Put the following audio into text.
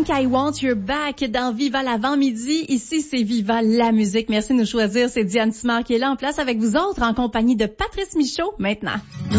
Think I Want You Back dans Viva l'avant-midi. Ici, c'est Viva la musique. Merci de nous choisir. C'est Diane Simard qui est là en place avec vous autres en compagnie de Patrice Michaud maintenant.